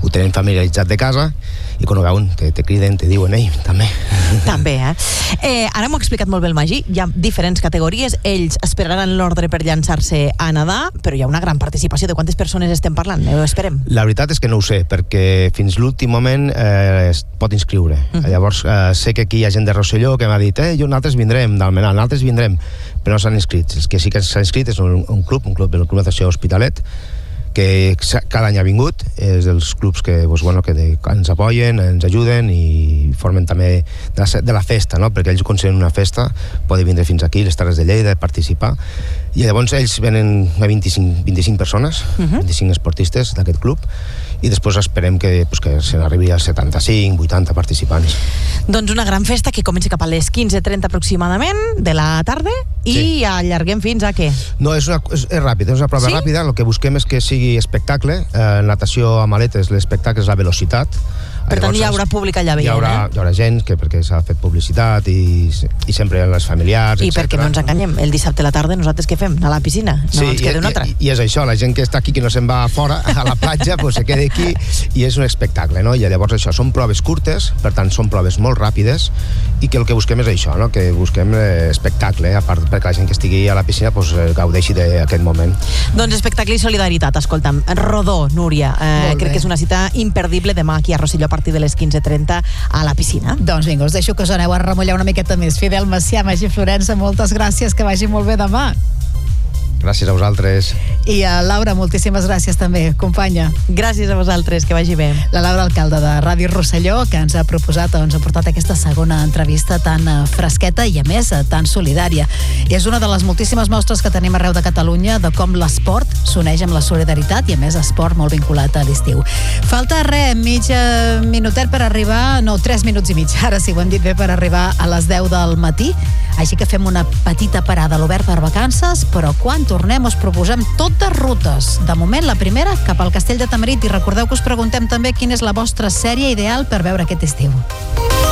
ho tenen familiaritzat de casa i quan ho veuen te criden, te diuen també. També, ara m'ho ha explicat molt bé el Magí, hi ha diferents categories, ells esperaran l'ordre per llançar-se a nedar, però hi ha una gran participació. De quantes persones estem parlant? Ho esperem. La veritat és que no ho sé, perquè fins l'últim moment es pot inscriure. Llavors sé que aquí hi ha gent de Rosselló que m'ha dit nosaltres vindrem, d'Almenar, nosaltres vindrem, però no s'han inscrit. Els que sí que s'han inscrit és un club del Club Natació Hospitalet, que cada any ha vingut, és dels clubs que ens apoyen, ens ajuden i formen també de la festa, no? Perquè ells consideren una festa, poden vindre fins aquí, les Terres de Lleida, participar, i llavors ells venen a 25 persones, 25 esportistes d'aquest club, i després esperem que se n'arribi als 75, 80 participants. Doncs una gran festa que comença cap a les 15:30 aproximadament de la tarda i allarguem fins a què? No, és ràpid, és una prova ràpida. El que busquem és que sigui espectacle. Natació a maletes, l'espectacle és la velocitat. Per tant, hi haurà públic allà veient, Hi haurà gent, perquè s'ha fet publicitat i sempre les familiars, I perquè no ens enganyem, el dissabte a la tarda nosaltres què fem? A la piscina? No ens queda una altra. I és això, la gent que està aquí, que no se'n va fora a la platja, se queda aquí i és un espectacle, no? I llavors això, són proves curtes, per tant són proves molt ràpides, i que el que busquem és això, no? Que busquem espectacle, a part perquè la gent que estigui a la piscina gaudeixi d'aquest moment. Doncs espectacle i solidaritat, escolta'm. Rodó, Núria, crec que és una cita imperdible demà aquí a Rosselló a partir de les 15:30 a la piscina. Doncs vinga, us deixo que us aneu a remullar una miqueta més. Fidel Macià, Magí Florença, moltes gràcies, que vagi molt bé demà. Gràcies a vosaltres. I a Laura, moltíssimes gràcies també, companya. Gràcies a vosaltres, que vagi bé. La Laura, alcalde de Ràdio Rosselló, que ens ha portat aquesta segona entrevista tan fresqueta i, a més, tan solidària. I és una de les moltíssimes mostres que tenim arreu de Catalunya de com l'esport s'uneix amb la solidaritat i, a més, esport molt vinculat a l'estiu. Falta mig minutet per arribar, 3 minuts i mig, ara sí ho hem dit bé, per arribar a les 10 del matí. Així que fem una petita parada a l'Obert per vacances, però quan tornem us proposem totes rutes. De moment, la primera, cap al Castell de Tamarit, i recordeu que us preguntem també quina és la vostra sèrie ideal per veure aquest estiu.